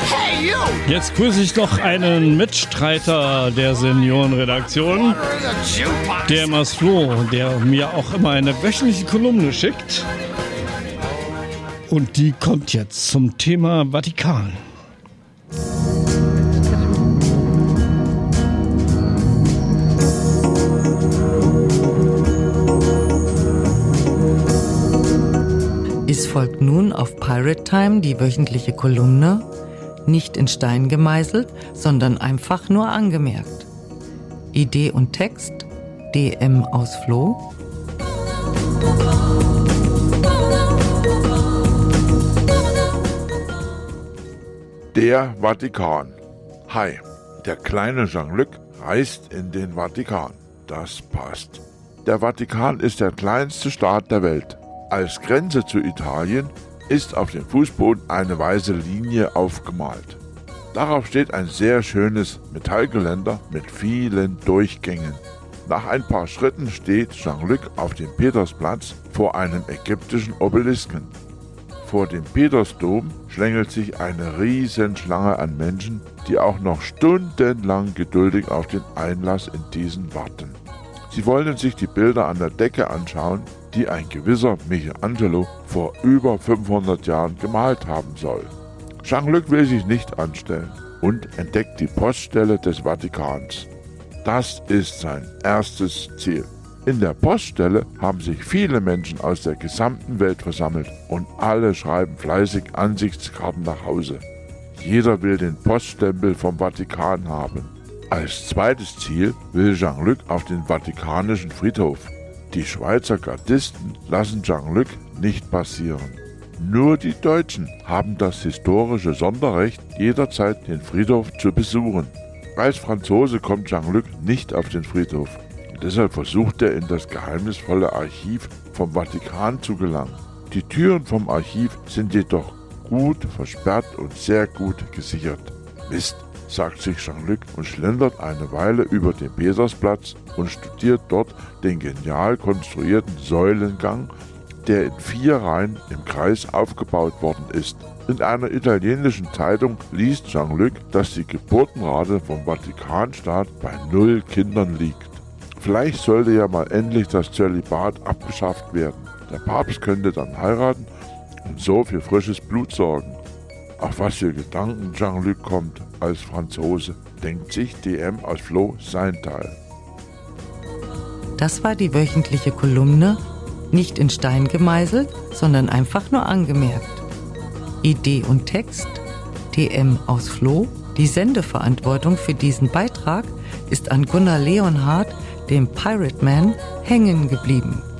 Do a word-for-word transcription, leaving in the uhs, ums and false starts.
Jetzt grüße ich noch einen Mitstreiter der Seniorenredaktion, der Masflo, der mir auch immer eine wöchentliche Kolumne schickt. Und die kommt jetzt zum Thema Vatikan. Es folgt nun auf Pirate Time die wöchentliche Kolumne, nicht in Stein gemeißelt, sondern einfach nur angemerkt. Idee und Text, D M aus Flo. Der Vatikan. Hi, der kleine Jean-Luc reist in den Vatikan. Das passt. Der Vatikan ist der kleinste Staat der Welt. Als Grenze zu Italien ist auf dem Fußboden eine weiße Linie aufgemalt. Darauf steht ein sehr schönes Metallgeländer mit vielen Durchgängen. Nach ein paar Schritten steht Jean-Luc auf dem Petersplatz vor einem ägyptischen Obelisken. Vor dem Petersdom schlängelt sich eine Riesenschlange an Menschen, die auch noch stundenlang geduldig auf den Einlass in diesen warten. Sie wollen sich die Bilder an der Decke anschauen, die ein gewisser Michelangelo vor über fünfhundert Jahren gemalt haben soll. Jean-Luc will sich nicht anstellen und entdeckt die Poststelle des Vatikans. Das ist sein erstes Ziel. In der Poststelle haben sich viele Menschen aus der gesamten Welt versammelt und alle schreiben fleißig Ansichtskarten nach Hause. Jeder will den Poststempel vom Vatikan haben. Als zweites Ziel will Jean-Luc auf den Vatikanischen Friedhof. Die Schweizer Gardisten lassen Jean-Luc nicht passieren. Nur die Deutschen haben das historische Sonderrecht, jederzeit den Friedhof zu besuchen. Als Franzose kommt Jean-Luc nicht auf den Friedhof. Deshalb versucht er, in das geheimnisvolle Archiv vom Vatikan zu gelangen. Die Türen vom Archiv sind jedoch gut versperrt und sehr gut gesichert. Mist, sagt sich Jean-Luc und schlendert eine Weile über den Petersplatz und studiert dort den genial konstruierten Säulengang, der in vier Reihen im Kreis aufgebaut worden ist. In einer italienischen Zeitung liest Jean-Luc, dass die Geburtenrate vom Vatikanstaat bei null Kindern liegt. Vielleicht sollte ja mal endlich das Zölibat abgeschafft werden. Der Papst könnte dann heiraten und so für frisches Blut sorgen. Auf was für Gedanken Jean-Luc kommt als Franzose, denkt sich D M aus Flo sein Teil. Das war die wöchentliche Kolumne, nicht in Stein gemeißelt, sondern einfach nur angemerkt. Idee und Text, D M aus Flo. Die Sendeverantwortung für diesen Beitrag ist an Gunnar Leonhardt, dem Pirate Man, hängen geblieben.